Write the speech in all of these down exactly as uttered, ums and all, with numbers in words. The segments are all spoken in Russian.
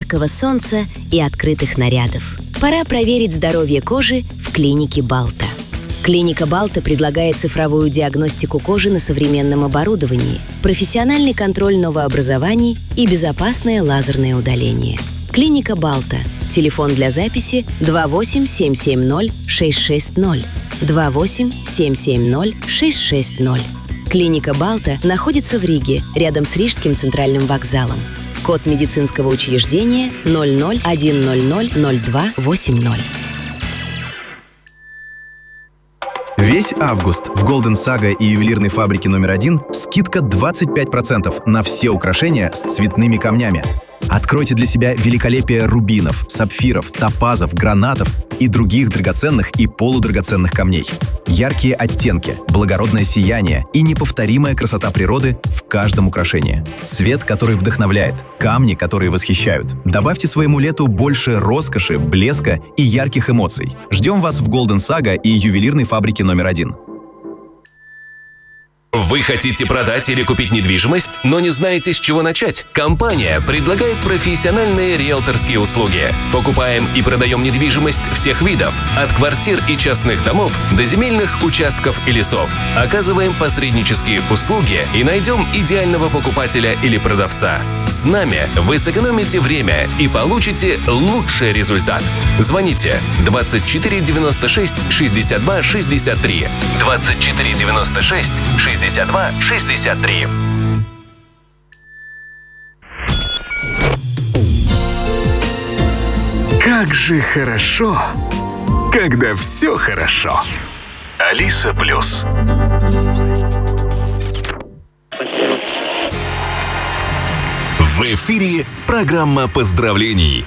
яркого солнца и открытых нарядов. Пора проверить здоровье кожи в клинике Балта. Клиника Балта предлагает цифровую диагностику кожи на современном оборудовании, профессиональный контроль новообразований и безопасное лазерное удаление. Клиника Балта. Телефон для записи два восемь семь семь ноль шесть шесть ноль. два восемь семь семь ноль шесть шесть ноль. Клиника Балта находится в Риге, рядом с Рижским центральным вокзалом. Код медицинского учреждения ноль ноль один ноль ноль ноль два восемь ноль. Весь август в Golden Saga и ювелирной фабрике номер один скидка двадцать пять процентов на все украшения с цветными камнями. Откройте для себя великолепие рубинов, сапфиров, топазов, гранатов и других драгоценных и полудрагоценных камней. Яркие оттенки, благородное сияние и неповторимая красота природы в каждом украшении. Цвет, который вдохновляет, камни, которые восхищают. Добавьте своему лету больше роскоши, блеска и ярких эмоций. Ждем вас в Golden Saga и ювелирной фабрике номер один. Вы хотите продать или купить недвижимость, но не знаете, с чего начать? Компания предлагает профессиональные риэлторские услуги. Покупаем и продаем недвижимость всех видов, от квартир и частных домов до земельных участков и лесов. Оказываем посреднические услуги и найдем идеального покупателя или продавца. С нами вы сэкономите время и получите лучший результат. Звоните двадцать четыре девяносто шесть шестьдесят два шестьдесят три. двадцать четыре девяносто шесть шестьдесят два шестьдесят три. Как же хорошо, когда все хорошо. Алиса Плюс. В эфире программа поздравлений.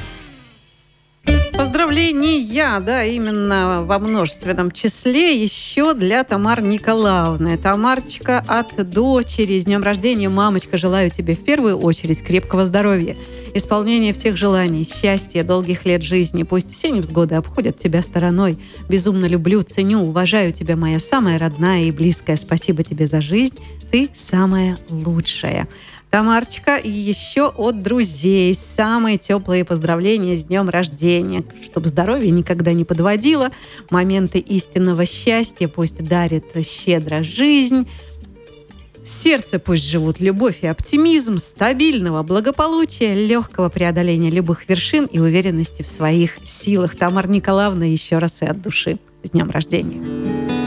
Поздравления, да, именно во множественном числе еще для Тамары Николаевны. Тамарочка, от дочери с днем рождения. Мамочка, желаю тебе в первую очередь крепкого здоровья, исполнения всех желаний, счастья, долгих лет жизни. Пусть все невзгоды обходят тебя стороной. Безумно люблю, ценю, уважаю тебя, моя самая родная и близкая. Спасибо тебе за жизнь. Ты самая лучшая. Тамарочка, и еще от друзей самые теплые поздравления с днем рождения, чтобы здоровье никогда не подводило, моменты истинного счастья пусть дарит щедро жизнь, в сердце пусть живут любовь и оптимизм, стабильного благополучия, легкого преодоления любых вершин и уверенности в своих силах. Тамара Николаевна, еще раз и от души с днем рождения.